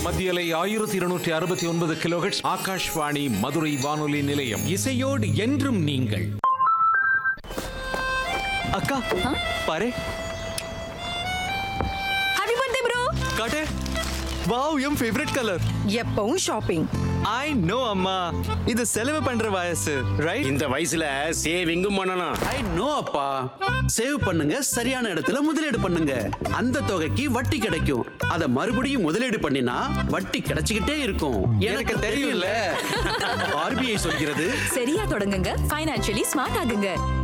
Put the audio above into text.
மத்தியலை 1269 கிலோஹெர்ட்ஸ் ஆகாஷ்வாணி மதுரை வானொலி நிலையம். இசையோடு என்றும் நீங்கள். அக்கா பாரு. Happy birthday bro. காட்டு. வாவ், என் ஃபேவரட் கலர். எப்பவும் ஷாப்பிங். ஐ நோ அம்மா, இது செலவு பண்ற வயசு, ரைட்? இந்த வயசுல சேவிங்கும் பண்ணணும். ஐ நோ அப்பா. சேவ் பண்ணுங்க, சரியான இடத்துல முதலீடு பண்ணுங்க. அந்த தொகைக்கு வட்டி கிடைக்கும். அத மறுபடியும் முதலீடு பண்ணினா வட்டி கிடைச்சுக்கிட்டே இருக்கும். எனக்கு தெரியும்ல. RBI சொல்கிறது. சரியா தொடங்குங்க, ஃபைனான்சியலி ஸ்மார்ட் ஆகுங்க.